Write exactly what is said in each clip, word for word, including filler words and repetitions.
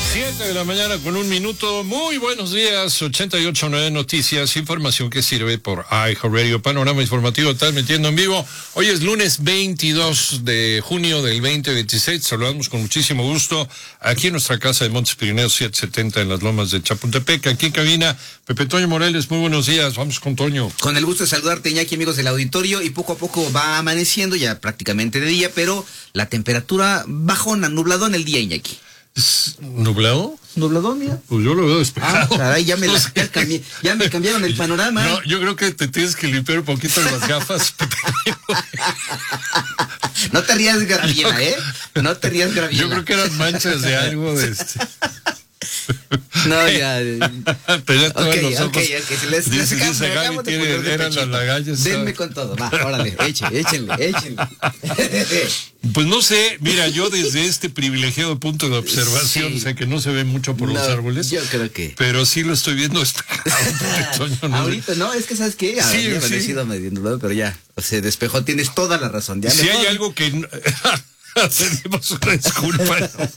Siete de la mañana con un minuto. Muy buenos días. ochenta y ocho punto nueve Noticias, información que sirve por iHeartRadio. Panorama informativo, estás metiendo en vivo. Hoy es lunes veintidós de junio del veinte veintiséis. Saludamos con muchísimo gusto aquí en nuestra casa de Montes Pirineos setecientos setenta en las Lomas de Chapultepec. Aquí en cabina, Pepe Toño Morales. Muy buenos días. Vamos con Toño. Con el gusto de saludarte, Iñaki, amigos del auditorio. Y poco a poco va amaneciendo, ya prácticamente de día, pero la temperatura bajona, nublado en el día, Iñaki. ¿Nublado? ¿Nublado, mira? Pues yo lo veo despejado. Ah, caray, ya me, la, ya, cambié, ya me cambiaron el panorama. No, yo creo que te tienes que limpiar un poquito las gafas. No te rías gravina, ¿eh? No te rías gravina. Yo creo que eran manchas de algo de este. No, ya. Pero ya todos okay, los ojos. Okay, okay. Si les, dice, les dice Gaby, de tiene, de eran las lagallas. Denme con todo. Va, órale, échenle, échenle, échenle. Pues no sé, mira, yo desde este privilegiado punto de observación, sí. Sé que no se ve mucho por no, los árboles. Yo creo que. Pero sí lo estoy viendo despejado. no Ahorita, no, es que ¿sabes qué? Sí, me sí. he sido medio nublado, pero ya, se despejó, tienes toda la razón. Ya si hay algo que... Tenemos una disculpa.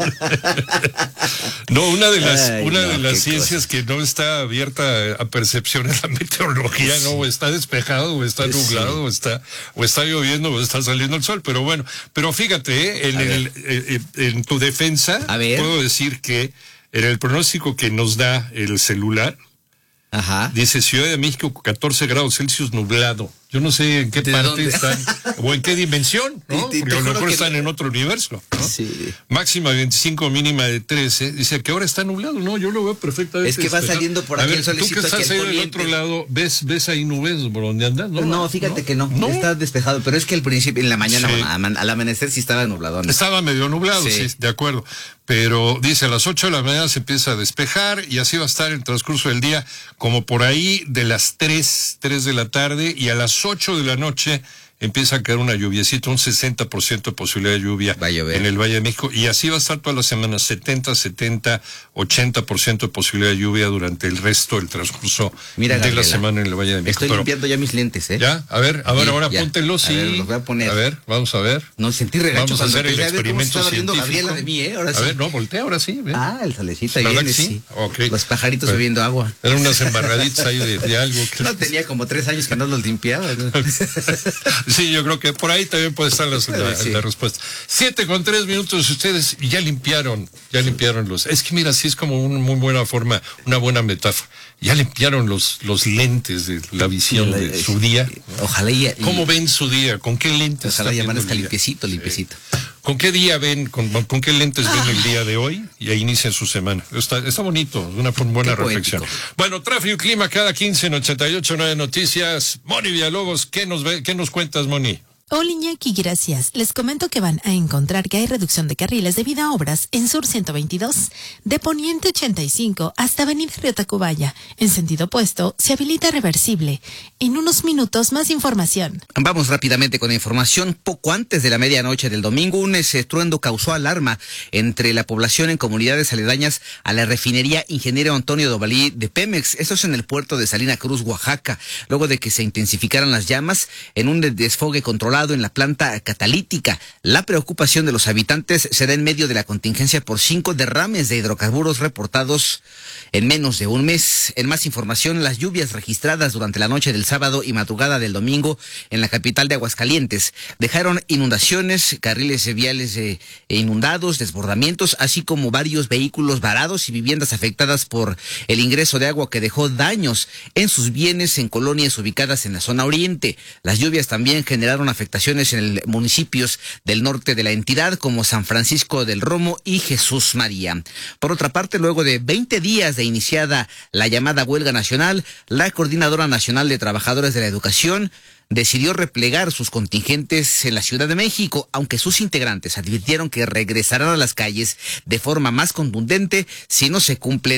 No, una de las, Ay, una no, de las ciencias cosa. Que no está abierta a percepción es la meteorología, sí. ¿No? O está despejado, o está nublado, sí. o está, o está lloviendo, o está saliendo el sol. Pero bueno, pero fíjate, ¿eh? en, el, en, en tu defensa, puedo decir que en el pronóstico que nos da el celular, Ajá. dice Ciudad de México catorce grados Celsius nublado. Yo no sé en qué parte dónde? Están, o en qué dimensión, ¿no? Te, te, Porque a lo mejor están no. en otro universo, ¿no? Sí. Máxima veinticinco, mínima de trece. Dice que ahora está nublado. No, yo lo veo perfectamente. Es que va despejado. Saliendo por aquí a ver, el solecito. Tú que estás ahí del otro lado, ¿ves, ves ahí nubes por donde andas? No, no fíjate ¿no? que no, no, está despejado. Pero es que al principio, en la mañana, sí. al amanecer sí estaba nublado, ¿no? Estaba medio nublado, sí. sí, de acuerdo. Pero dice, a las ocho de la mañana se empieza a despejar y así va a estar el transcurso del día, como por ahí de las tres, tres de la tarde, y a las ocho de la noche empieza a caer una lluviecita, un sesenta por ciento de posibilidad de lluvia en el Valle de México, y así va a estar toda la semana, setenta, setenta, ochenta por ciento de posibilidad de lluvia durante el resto del transcurso Mira, de Gabriela, la semana en el Valle de México. Estoy Pero, limpiando ya mis lentes, ¿eh? Ya, a ver, a ver, ahora ya. póntelos, sí. A ver, los voy a poner. A ver, vamos a ver. No sentí regacho. Vamos a hacer el experimento científico. Gabriela de mí, ¿eh? Ahora sí. A ver, no, voltea, ahora sí. ¿Ven? Ah, el salecito ahí viene, sí. sí. Okay. Los pajaritos Pero, bebiendo agua. Eran unas embarraditas ahí de, de algo. Que... No, tenía como tres años que no los limpiaba. Sí, yo creo que por ahí también puede estar la, la, sí. la respuesta. Siete con tres minutos, ustedes ya limpiaron, ya limpiaron los. Es que mira, sí es como una muy buena forma, una buena metáfora. Ya limpiaron los, los lentes de la visión la, de su día. Ojalá y, ¿Cómo ven su día? ¿Con qué lentes? Ojalá ya amanezca limpiecito, limpiecito. Sí. ¿Con qué día ven, con, con qué lentes ah. ven el día de hoy? Y ahí inician su semana. Está, está bonito, una buena qué reflexión. Poético. Bueno, tráfico y clima cada quince en ochenta y ocho punto nueve Noticias. Moni Villalobos, ¿qué nos, ve, qué nos cuentas, Moni? Hola Iñaki, gracias. Les comento que van a encontrar que hay reducción de carriles debido a obras en Sur ciento veintidós, de Poniente ochenta y cinco hasta Avenida Río Tacubaya. En sentido opuesto, se habilita reversible. En unos minutos, más información. Vamos rápidamente con la información. Poco antes de la medianoche del domingo, un estruendo causó alarma entre la población en comunidades aledañas a la refinería Ingeniero Antonio Dovalí de Pemex. Esto es en el puerto de Salina Cruz, Oaxaca, luego de que se intensificaran las llamas en un desfogue controlado en la planta catalítica. La preocupación de los habitantes se da en medio de la contingencia por cinco derrames de hidrocarburos reportados en menos de un mes. En más información, las lluvias registradas durante la noche del sábado y madrugada del domingo en la capital de Aguascalientes dejaron inundaciones, carriles viales eh, inundados, desbordamientos, así como varios vehículos varados y viviendas afectadas por el ingreso de agua que dejó daños en sus bienes en colonias ubicadas en la zona oriente. Las lluvias también generaron afectaciones en el municipios del norte de la entidad como San Francisco del Romo y Jesús María. Por otra parte, luego de veinte días de iniciada la llamada huelga nacional, la Coordinadora Nacional de Trabajadores de la Educación decidió replegar sus contingentes en la Ciudad de México, aunque sus integrantes advirtieron que regresarán a las calles de forma más contundente si no se cumplen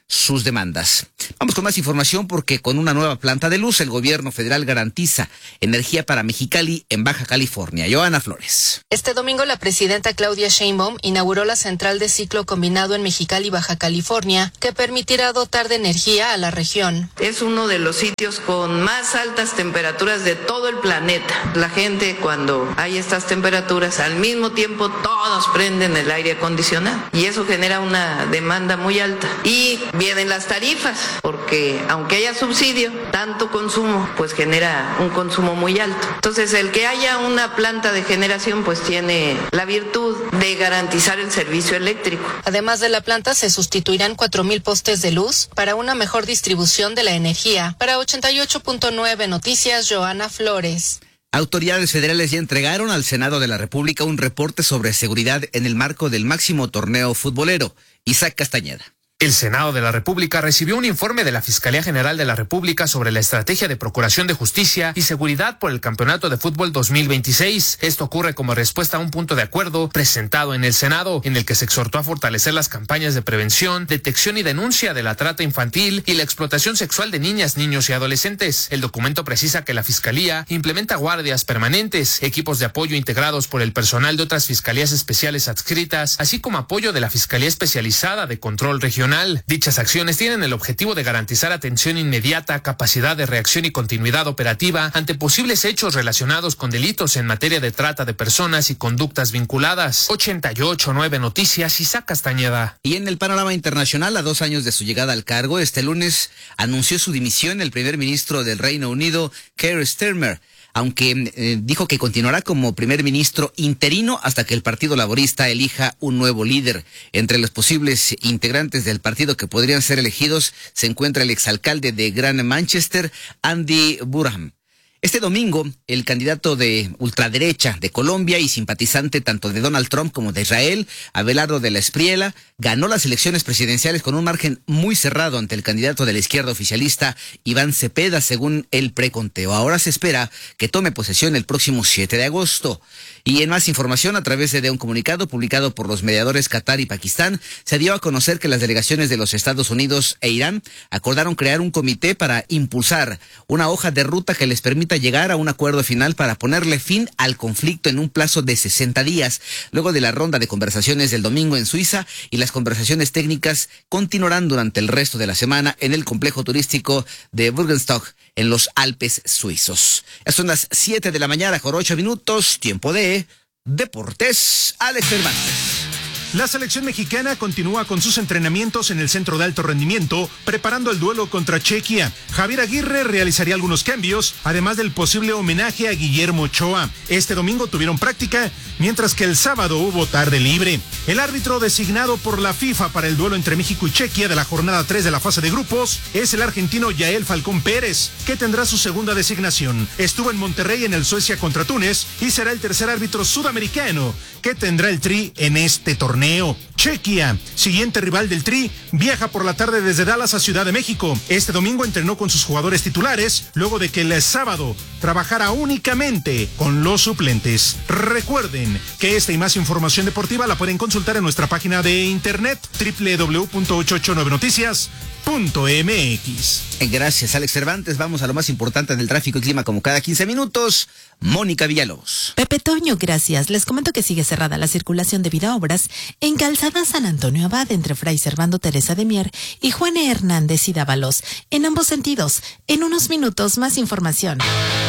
sus demandas. Vamos con más información porque con una nueva planta de luz el gobierno federal garantiza energía para Mexicali en Baja California. Joana Flores. Este domingo la presidenta Claudia Sheinbaum inauguró la central de ciclo combinado en Mexicali, Baja California, que permitirá dotar de energía a la región. Es uno de los sitios con más altas temperaturas de todo el planeta. La gente, cuando hay estas temperaturas, al mismo tiempo todos prenden el aire acondicionado y eso genera una demanda muy alta. Y vienen las tarifas, porque aunque haya subsidio, tanto consumo, pues genera un consumo muy alto. Entonces, el que haya una planta de generación, pues tiene la virtud de garantizar el servicio eléctrico. Además de la planta, se sustituirán cuatro mil postes de luz para una mejor distribución de la energía. Para ochenta y ocho punto nueve Noticias, Joana Flores. Autoridades federales ya entregaron al Senado de la República un reporte sobre seguridad en el marco del máximo torneo futbolero. Isaac Castañeda. El Senado de la República recibió un informe de la Fiscalía General de la República sobre la estrategia de procuración de justicia y seguridad por el Campeonato de Fútbol dos mil veintiséis. Esto ocurre como respuesta a un punto de acuerdo presentado en el Senado, en el que se exhortó a fortalecer las campañas de prevención, detección y denuncia de la trata infantil y la explotación sexual de niñas, niños y adolescentes. El documento precisa que la Fiscalía implementa guardias permanentes, equipos de apoyo integrados por el personal de otras fiscalías especiales adscritas, así como apoyo de la Fiscalía Especializada de Control Regional. Dichas acciones tienen el objetivo de garantizar atención inmediata, capacidad de reacción y continuidad operativa ante posibles hechos relacionados con delitos en materia de trata de personas y conductas vinculadas. ochenta y ocho punto nueve Noticias, Isaac Castañeda. Y en el panorama internacional, a dos años de su llegada al cargo, este lunes anunció su dimisión el primer ministro del Reino Unido, Keir Starmer, aunque eh, dijo que continuará como primer ministro interino hasta que el Partido Laborista elija un nuevo líder. Entre los posibles integrantes del partido que podrían ser elegidos se encuentra el exalcalde de Gran Manchester, Andy Burnham. Este domingo, el candidato de ultraderecha de Colombia y simpatizante tanto de Donald Trump como de Israel, Abelardo de la Espriella, ganó las elecciones presidenciales con un margen muy cerrado ante el candidato de la izquierda oficialista, Iván Cepeda, según el preconteo. Ahora se espera que tome posesión el próximo siete de agosto. Y en más información, a través de un comunicado publicado por los mediadores Qatar y Pakistán, se dio a conocer que las delegaciones de los Estados Unidos e Irán acordaron crear un comité para impulsar una hoja de ruta que les permita llegar a un acuerdo final para ponerle fin al conflicto en un plazo de sesenta días, luego de la ronda de conversaciones del domingo en Suiza, y las conversaciones técnicas continuarán durante el resto de la semana en el complejo turístico de Burgenstock, en los Alpes suizos. Ya son las siete de la mañana con ocho minutos, tiempo de Deportes. Alex Cervantes. La selección mexicana continúa con sus entrenamientos en el centro de alto rendimiento, preparando el duelo contra Chequia. Javier Aguirre realizaría algunos cambios, además del posible homenaje a Guillermo Ochoa. Este domingo tuvieron práctica, mientras que el sábado hubo tarde libre. El árbitro designado por la FIFA para el duelo entre México y Chequia de la jornada tres de la fase de grupos es el argentino Yael Falcón Pérez, que tendrá su segunda designación. Estuvo en Monterrey en el Suecia contra Túnez y será el tercer árbitro sudamericano que tendrá el Tri en este torneo. Chequia, siguiente rival del Tri, viaja por la tarde desde Dallas a Ciudad de México. Este domingo entrenó con sus jugadores titulares, luego de que el sábado trabajara únicamente con los suplentes. Recuerden que esta y más información deportiva la pueden consultar en nuestra página de internet doble u doble u doble u punto ochocientos ochenta y nueve noticias punto m x. Gracias, Alex Cervantes. Vamos a lo más importante del tráfico y clima como cada quince minutos. Mónica Villalobos. Pepe Toño, gracias. Les comento que sigue cerrada la circulación debido a obras en Calzada San Antonio Abad entre Fray Servando Teresa de Mier y Juan E. Hernández y Dávalos. En ambos sentidos. En unos minutos más información.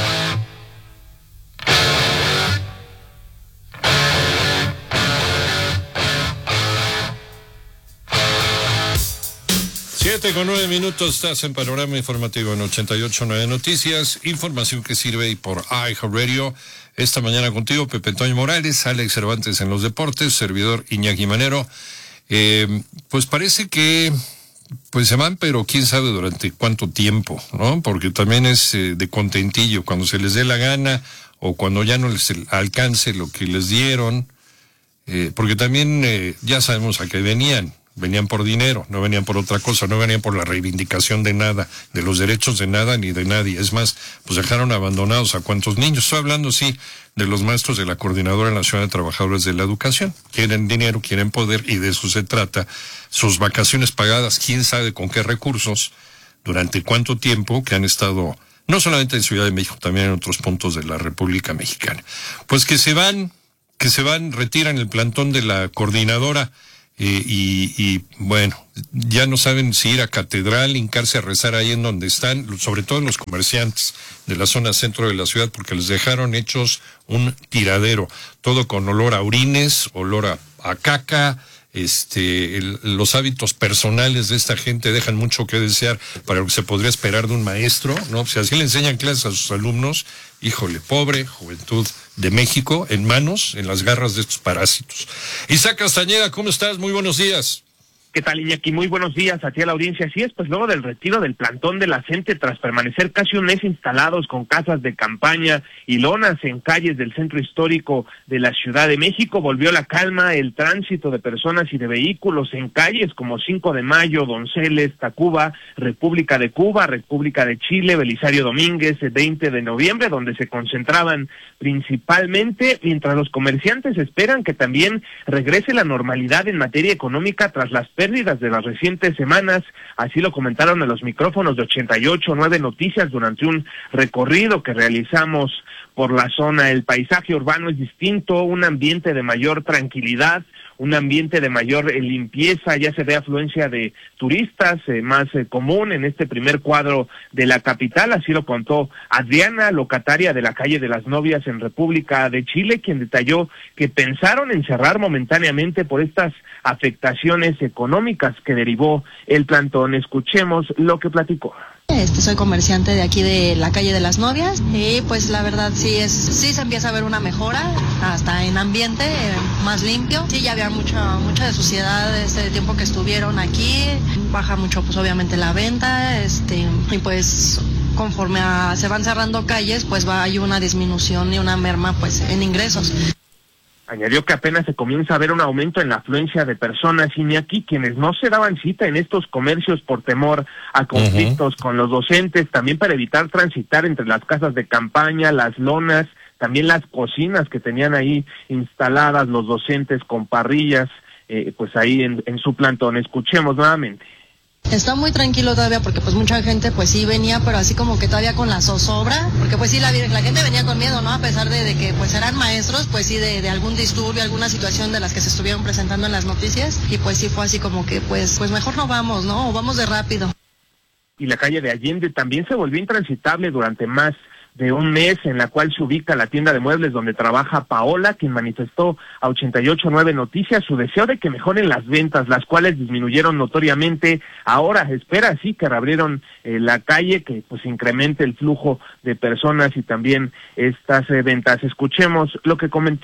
Siete con nueve minutos, estás en Panorama Informativo en ochenta y ocho punto nueve Noticias, información que sirve y por iHeartRadio. Esta mañana contigo, Pepe Toño Morales, Alex Cervantes en los deportes, servidor Iñaki Manero. Eh, pues parece que pues se van, pero quién sabe durante cuánto tiempo, ¿no? Porque también es eh, de contentillo, cuando se les dé la gana o cuando ya no les alcance lo que les dieron, eh, porque también eh, ya sabemos a qué venían. venían por dinero, no venían por otra cosa, no venían por la reivindicación de nada, de los derechos de nada ni de nadie. Es más, pues dejaron abandonados a cuantos niños. Estoy hablando, sí, de los maestros de la Coordinadora Nacional de Trabajadores de la Educación. Quieren dinero, quieren poder, y de eso se trata. Sus vacaciones pagadas, quién sabe con qué recursos, durante cuánto tiempo, que han estado no solamente en Ciudad de México, también en otros puntos de la República Mexicana. Pues que se van, que se van, retiran el plantón de la coordinadora, eh, y, y bueno, ya no saben si ir a catedral, hincarse a rezar ahí en donde están, sobre todo los comerciantes de la zona centro de la ciudad, porque les dejaron hechos un tiradero, todo con olor a orines, olor a, a caca. Este, el, los hábitos personales de esta gente dejan mucho que desear para lo que se podría esperar de un maestro, ¿no? Si así le enseñan clases a sus alumnos, híjole, pobre juventud de México en manos, en las garras de estos parásitos. Isaac Castañeda, ¿cómo estás? Muy buenos días. ¿Qué tal, Iñaki? Muy buenos días a ti, a la audiencia. Así es, pues luego del retiro del plantón de la gente, tras permanecer casi un mes instalados con casas de campaña y lonas en calles del centro histórico de la Ciudad de México, volvió la calma, el tránsito de personas y de vehículos en calles como cinco de mayo, Donceles, Tacuba, República de Cuba, República de Chile, Belisario Domínguez, veinte de noviembre, donde se concentraban principalmente, mientras los comerciantes esperan que también regrese la normalidad en materia económica tras las pérdidas de las recientes semanas. Así lo comentaron a los micrófonos de ochenta y ocho punto nueve Noticias durante un recorrido que realizamos por la zona. El paisaje urbano es distinto, un ambiente de mayor tranquilidad, un ambiente de mayor eh, limpieza, ya se ve afluencia de turistas eh, más eh, común en este primer cuadro de la capital. Así lo contó Adriana, locataria de la calle de las Novias en República de Chile, quien detalló que pensaron en cerrar momentáneamente por estas afectaciones económicas que derivó el plantón. Escuchemos lo que platicó. Este, soy comerciante de aquí de la calle de las Novias y pues la verdad sí es sí se empieza a ver una mejora hasta en ambiente eh, más limpio. Sí, ya había mucha mucha de suciedad este tiempo que estuvieron aquí, baja mucho pues obviamente la venta, este y pues conforme a, se van cerrando calles pues va hay una disminución y una merma pues en ingresos. Añadió que apenas se comienza a ver un aumento en la afluencia de personas, y ni aquí quienes no se daban cita en estos comercios por temor a conflictos uh-huh. con los docentes, también para evitar transitar entre las casas de campaña, las lonas, también las cocinas que tenían ahí instaladas los docentes con parrillas, eh, pues ahí en, en su plantón. Escuchemos nuevamente. Está muy tranquilo todavía porque pues mucha gente pues sí venía, pero así como que todavía con la zozobra, porque pues sí la, la gente venía con miedo, ¿no? A pesar de, de que pues eran maestros, pues sí de, de algún disturbio, alguna situación de las que se estuvieron presentando en las noticias, y pues sí fue así como que pues pues mejor no vamos, ¿no? O vamos de rápido. Y la calle de Allende también se volvió intransitable durante más de un mes, en la cual se ubica la tienda de muebles donde trabaja Paola, quien manifestó a ochenta y ocho punto nueve Noticias su deseo de que mejoren las ventas, las cuales disminuyeron notoriamente. Ahora espera así que reabrieron eh, la calle, que pues incremente el flujo de personas y también estas eh, ventas. Escuchemos lo que comentó.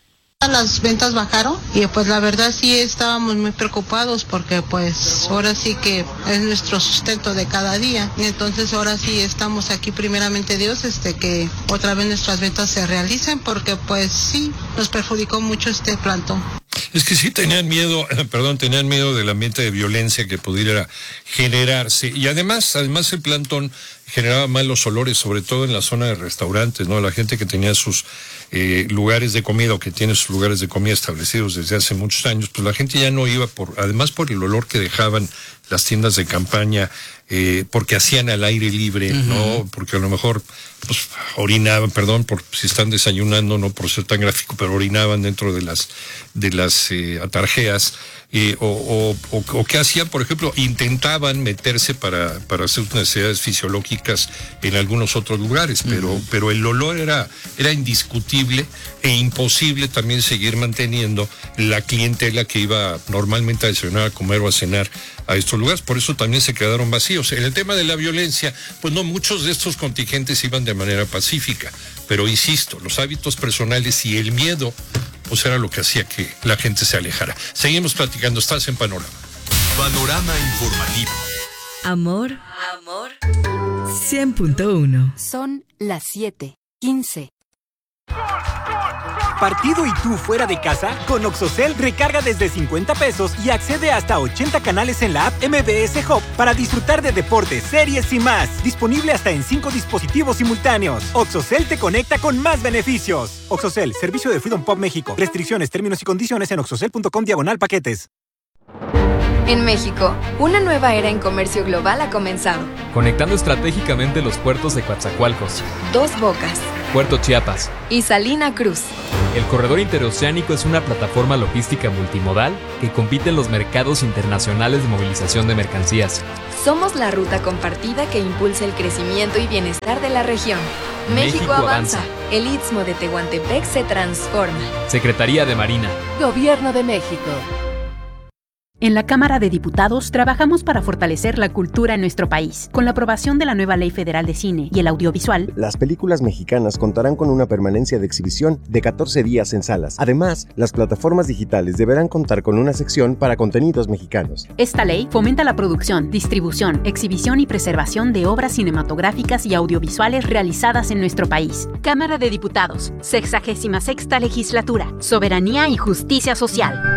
Las ventas bajaron y pues la verdad sí estábamos muy preocupados porque pues ahora sí que es nuestro sustento de cada día, entonces ahora sí estamos aquí primeramente Dios este que otra vez nuestras ventas se realicen, porque pues sí nos perjudicó mucho este plantón. Es que sí tenían miedo, perdón, tenían miedo del ambiente de violencia que pudiera generarse, y además, además el plantón generaba malos olores, sobre todo en la zona de restaurantes, ¿no? La gente que tenía sus eh, lugares de comida o que tiene sus lugares de comida establecidos desde hace muchos años, pues la gente ya no iba por, además por el olor que dejaban las tiendas de campaña, eh, porque hacían al aire libre, uh-huh. ¿no? Porque a lo mejor pues orinaban, perdón por si están desayunando, no por ser tan gráfico, pero orinaban dentro de las de las eh, atarjeas, eh, o, o, o, o que hacían, por ejemplo, intentaban meterse para, para hacer necesidades fisiológicas en algunos otros lugares, pero, uh-huh. pero el olor era, era indiscutible e imposible también seguir manteniendo la clientela que iba normalmente a desayunar, a comer o a cenar a estos lugares. Por eso también se quedaron vacíos. En el tema de la violencia, pues no, muchos de estos contingentes iban de manera pacífica, pero insisto, los hábitos personales y el miedo, pues era lo que hacía que la gente se alejara. Seguimos platicando, estás en Panorama. Panorama Informativo. Amor, amor, cien punto uno. Son las siete quince. Gol, gol, gol. ¿Partido y tú fuera de casa? Con OXXOCEL recarga desde cincuenta pesos y accede hasta ochenta canales en la app M B S Hub para disfrutar de deportes, series y más. Disponible hasta en cinco dispositivos simultáneos. OXXOCEL te conecta con más beneficios. OXXOCEL, servicio de Freedom Pop México. Restricciones, términos y condiciones en oxxocel punto com diagonal paquetes. En México, una nueva era en comercio global ha comenzado. Conectando estratégicamente los puertos de Coatzacoalcos, Dos Bocas, Puerto Chiapas y Salina Cruz. El corredor interoceánico es una plataforma logística multimodal que compite en los mercados internacionales de movilización de mercancías. Somos la ruta compartida que impulsa el crecimiento y bienestar de la región. México, México avanza. avanza. El Istmo de Tehuantepec se transforma. Secretaría de Marina. Gobierno de México. En la Cámara de Diputados trabajamos para fortalecer la cultura en nuestro país. Con la aprobación de la nueva Ley Federal de Cine y el Audiovisual, las películas mexicanas contarán con una permanencia de exhibición de catorce días en salas. Además, las plataformas digitales deberán contar con una sección para contenidos mexicanos. Esta ley fomenta la producción, distribución, exhibición y preservación de obras cinematográficas y audiovisuales realizadas en nuestro país. Cámara de Diputados, sexagésima sexta legislatura, Soberanía y Justicia Social.